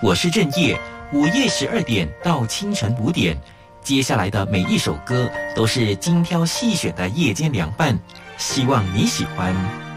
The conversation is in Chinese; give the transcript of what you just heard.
我是正业，午夜12点到清晨5点，接下来的每一首歌都是精挑细选的夜间凉拌，希望你喜欢。